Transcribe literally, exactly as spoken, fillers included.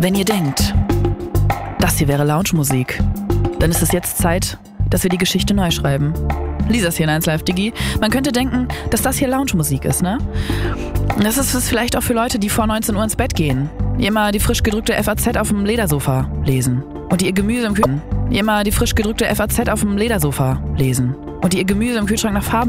Wenn ihr denkt, das hier wäre Lounge-Musik, dann ist es jetzt Zeit, dass wir die Geschichte neu schreiben. Lisas hier in eins Live Digi. Man könnte denken, dass das hier Lounge-Musik ist, ne? Das ist es vielleicht auch für Leute, die vor neunzehn Uhr ins Bett gehen, die immer die frisch gedrückte F A Z auf dem Ledersofa lesen und die ihr Gemüse im Kühlschrank, die immer die frisch gedrückte F A Z auf dem Ledersofa lesen und die ihr Gemüse im Kühlschrank nach Farben